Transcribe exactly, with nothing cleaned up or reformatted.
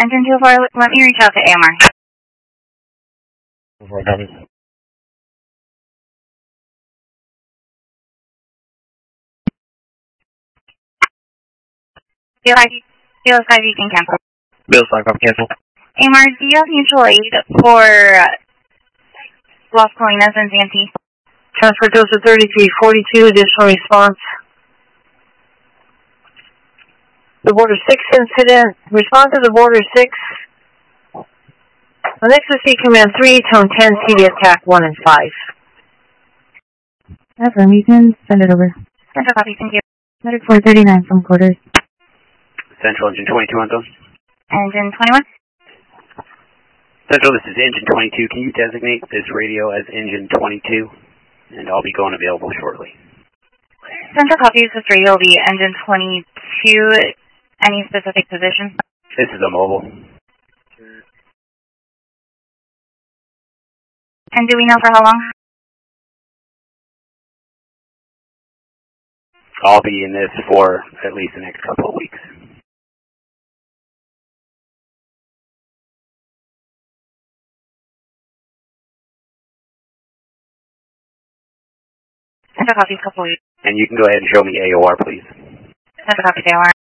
Engine two four, let me reach out to A M R. Before copy. B L S five, you can cancel. B L S five, copy, cancel. A M R, do you have mutual aid for uh, Las Colinas and Z M T? Transfer Delta thirty-three forty-two, additional response. The Border six incident, respond to the Border six. The next is C Command three, Tone ten, C D attack one and five. Affirm, you can send it over. Central copy, thank you. Medic four thirty-nine from quarters. Central, engine twenty-two on those. Engine twenty-one? Central, this is engine twenty-two. Can you designate this radio as engine twenty-two? And I'll be going available shortly. Central copy, this radio will be engine twenty-two. Any specific position? This is a mobile. And do we know for how long? I'll be in this for at least the next couple of weeks. Central copy, couple weeks. And you can go ahead and show me A O R, please. Central copy, A O R.